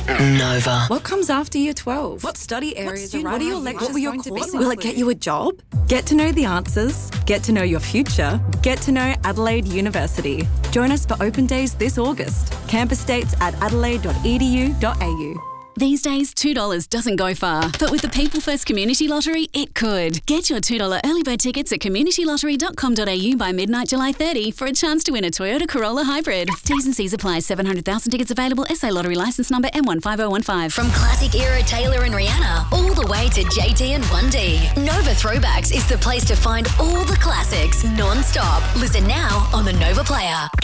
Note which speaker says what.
Speaker 1: Nova.
Speaker 2: What comes after year 12?
Speaker 3: What study areas are
Speaker 2: What are your
Speaker 3: rising?
Speaker 2: lectures
Speaker 3: What will your
Speaker 2: going to be
Speaker 3: courses
Speaker 2: like? Will it get you a job? Get to know the answers. Get to know your future. Get to know Adelaide University. Join us for open days this August. Campus dates at adelaide.edu.au.
Speaker 4: These days, $2 doesn't go far, but with the People First Community Lottery, it could. Get your $2 early bird tickets at communitylottery.com.au by midnight July 30 for a chance to win a Toyota Corolla Hybrid. T's and C's apply. 700,000 tickets available. SA Lottery licence number M15015.
Speaker 1: From classic era Taylor and Rihanna all the way to JT and 1D, Nova Throwbacks is the place to find all the classics non-stop. Listen now on the Nova Player.